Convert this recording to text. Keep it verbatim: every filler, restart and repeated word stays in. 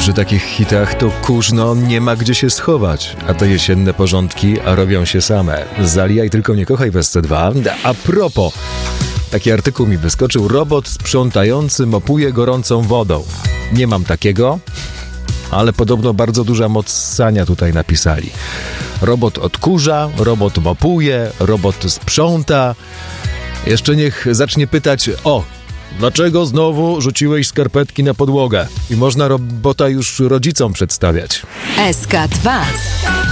Przy takich hitach to kurz, no nie ma gdzie się schować. A te jesienne porządki a robią się same. Zalijaj tylko nie kochaj w S C dwa. A propos, taki artykuł mi wyskoczył. Robot sprzątający mopuje gorącą wodą. Nie mam takiego, ale podobno bardzo duża moc ssania tutaj napisali. Robot odkurza, robot mopuje, robot sprząta. Jeszcze niech zacznie pytać, o, dlaczego znowu rzuciłeś skarpetki na podłogę? I można robota już rodzicom przedstawiać. S K dwa.